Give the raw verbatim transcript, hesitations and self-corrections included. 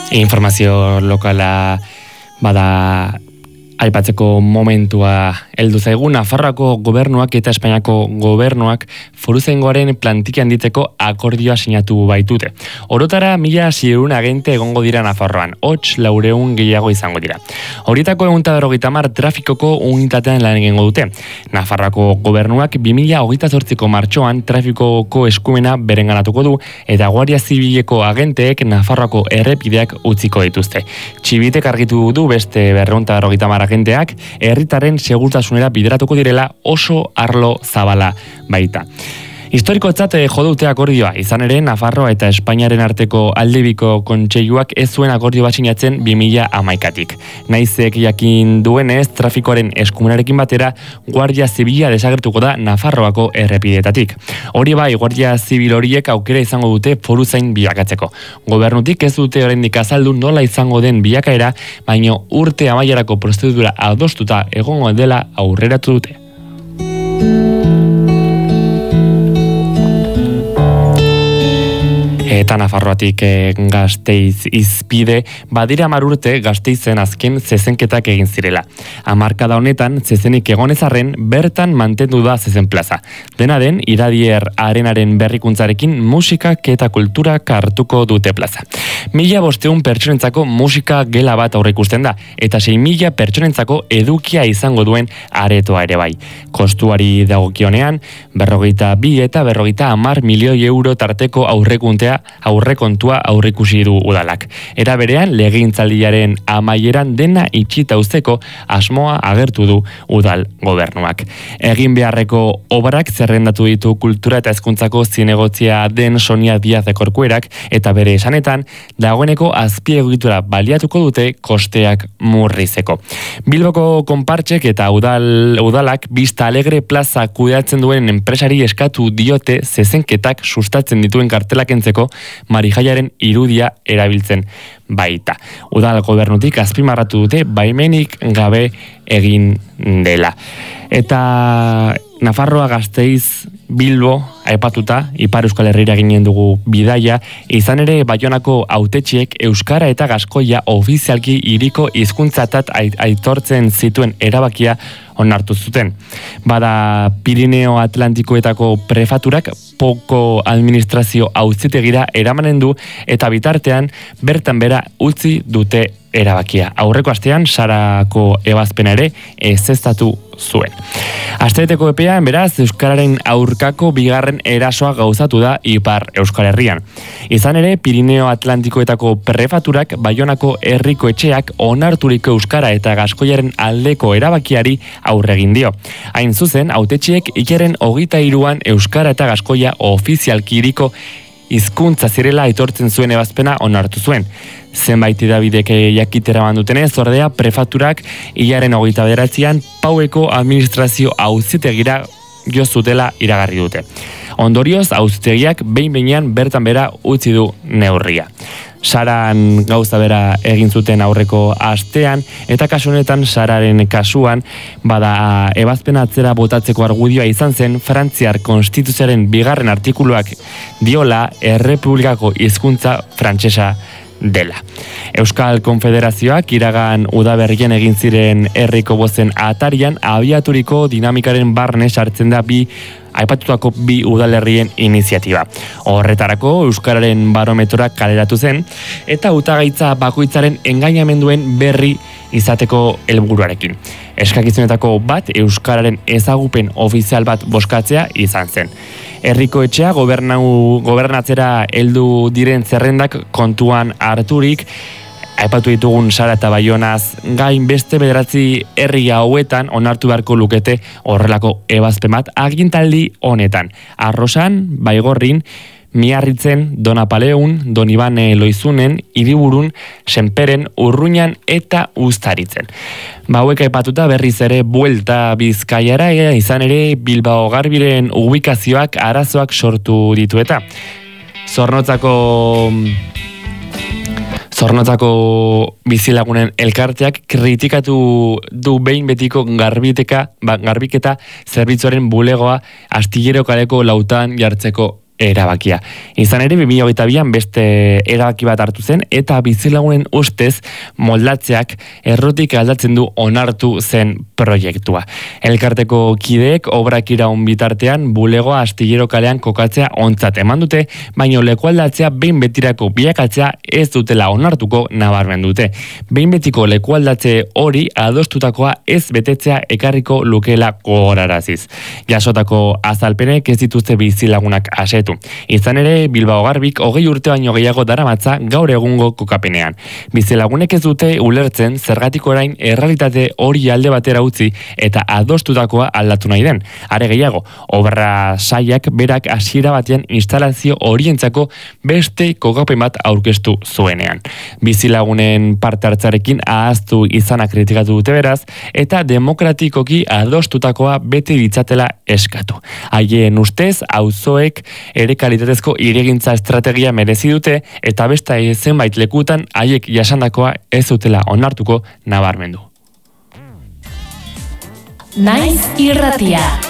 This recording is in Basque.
Informazio lokala bada aipatzeko momentua heldu zaigu. Nafarroako gobernuak eta Espainiako gobernuak foruzaingoaren plantilla handitzeko akordioa sinatu baitute. Orotara mila seiehun agente egongo dira Nafarroan, hots laurehun gehiago izango dira. Horietako ehun eta berrogeita hamar trafikoko unitatean lan egingo dute. Nafarroako gobernuak bi mila hogeita zortziko martxoan trafikoko eskumena berenganatuko du eta Guardia Zibileko agenteek Nafarroako errepideak utziko dituzte. Txibitek argitu du beste berrehun eta berrogeita hamar agenteak herritarren segurtasunera bideratuko direla, oso arlo zabala baita. Historikotzat jo dute akordioa, izan ere Nafarroa eta Espainiaren arteko aldebiko kontseiluak ez zuen akordio bat sinatzen bi mila hamaikatik. Naizek jakin duenez, trafikoaren eskumenarekin batera Guardia Zibila desagertuko da Nafarroako errepideetatik. Hori bai, Guardia Zibil horiek aukera izango dute foruzain bilakatzeko. Gobernutik ez dute oraindik azaldu nola izango den bilakaera, baino urte amaierako prozedura adostuta egongo dela aurreratu dute. Eta Nafarroatik e, Gasteiz izpide, badira hamar urte Gasteizen azken zezenketak egin zirela. Hamarkada honetan, zezenik egonezarren, bertan mantendu da zezen plaza. Dena den, iradier arenaren berrikuntzarekin musikak eta kulturak hartuko dute plaza. Mila bosteun pertsonentzako musika gela bat aurreikusten da, eta sei mila pertsonentzako edukia izango duen aretoa ere bai. Kostuari dagokionean, berrogeita bi eta berrogeita hamar milioi euro tarteko aurrekuntea aurrekontua aurrikusi du udalak. Era berean, legegintzaldiaren amaieran dena itxita uzteko asmoa agertu du udal gobernuak. Egin beharreko obrak zerrendatu ditu kultura eta hezkuntzako zinegotzia den Sonia Diaz de Corcuerak, eta bere esanetan, dagoeneko azpiegitura baliatuko dute kosteak murrizeko. Bilboko konpartsek eta udal, udalak Vista Alegre plaza kudeatzen duen enpresari eskatu diote zezenketak sustatzen dituen kartelak entzeko Marijaiaren irudia erabiltzen baita. Udal gobernutik azpimarratu dute baimenik gabe egin dela. Eta Nafarroa, Gasteiz, Bilbo aipatuta, Ipar Euskal Herrira ginen dugu bidaia, izan ere Baionako hautetxiek euskara eta gaskoia ofizialki hiriko hizkuntzatat aitortzen zituen erabakia onartu zuten. Bada Pirineo Atlantikoetako prefaturak poko administrazio auzitegira eramanen du eta bitartean bertan bera utzi dute erabakia. Aurreko astean Sarako ebazpena ere ezeztatu zuen. Astebeteko epean, beraz, euskararen aurkako bigarren erasoa gauzatu da Ipar Euskal Herrian. Izan ere, Pirineo Atlantikoetako prefaturak Baionako herriko etxeak onarturiko euskara eta gaskoiaren aldeko erabakiari aurre egin dio. Hain zuzen, hautetxiek ikeren hogeita hiruan euskara eta gaskoia ofizialki hiriko hizkuntza zirela aitortzen zuen ebazpena onartu zuen. Zenbait idabidek jakitera bandutenez, ordea prefaturak hilaren hogeita bederatzian Paueko administrazio auzitegira jo zutela iragarri dute. Ondorioz, auzitegiak behin-behinean bertan bera utzi du neurria. Saran gauza bera egin zuten aurreko astean, eta kasu honetan Sararen kasuan, bada ebazpena atzera botatzeko argudioa izan zen Frantziar konstituzioaren bigarren artikuluak diola errepublikako hizkuntza frantsesa dela. Euskal Konfederazioak iragan udaberrien egin ziren herriko bozen atarian abiaturiko dinamikaren barne sartzen da bi aipatutako bi udalerrien iniziatiba. Horretarako euskararen barometroak kaleratu zen eta hautagaitza bakoitzaren engainamenduen berri izateko helburuarekin. Eskakizunetako bat euskararen ezagupen ofizial bat boskatzea izan zen. Herriko etxea gobernau, gobernatzera heldu diren zerrendak kontuan harturik, aipatu ditugun Sara eta Baionaz gain beste bederatzi herri hauetan onartu beharko lukete horrelako ebazpen bat agintaldi honetan. Arrosan, Baigorrin, Miarritzen, Donapaleun, Donibane Loizunen, Hiriburun, Senperen, Urruñan eta Uztaritzen. Bauek aipatuta berriz ere buelta Bizkaiara, izan ere Bilbao Garbiren ubikazioak arazoak sortu ditu eta Zornotzako Zornotzako bizilagunen elkarteak kritikatu du behin betiko garbiteka, ba, garbiketa zerbitzuaren bulegoa astillero kaleko lautan jartzeko erabakia. Izan ere, bi mila hogeita bian beste erabaki bat hartu zen, eta bizilagunen ustez moldatzeak errotik aldatzen du onartu zen proiektua. Elkarteko kideek obrak iraun bitartean bulegoa astillero kalean kokatzea ontzat eman dute, baino lekualdatzea behin betirako bilakatzea ez dutela onartuko nabarmen dute. Behin betiko lekualdatze hori adostutakoa ez betetzea ekarriko lukeela gogoraraziz. Jasotako azalpenek ez dituzte bizilagunak asetu. Izan ere, Bilbao Garbik hogei urte baino gehiago daramatza gaur egungo kokapenean. Bizilagunek ez dute ulertzen zergatik orain errealitate hori alde batera utzi eta adostutakoa aldatu nahi den. Are gehiago, obra saiak berak hasiera batean instalazio horientzako beste kokapen bat aurkeztu zuenean. Bizilagunen parte hartzarekin ahaztu izana kritikatu dute beraz, eta demokratikoki adostutakoa bete ditzatela eskatu. Haien ustez, auzoek ere kalitatezko hirigintza estrategia merezi dute, eta beste zenbait lekutan haiek jasandakoa ez dutela onartuko nabarmendu. Naiz irratia.